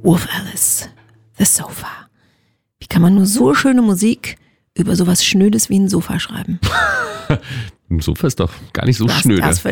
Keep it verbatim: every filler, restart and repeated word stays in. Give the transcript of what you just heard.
Wolf Alice, The Sofa. Wie kann man nur so schöne Musik über sowas Schnödes wie ein Sofa schreiben? Ein Sofa ist doch gar nicht so Du hast schnöde. erst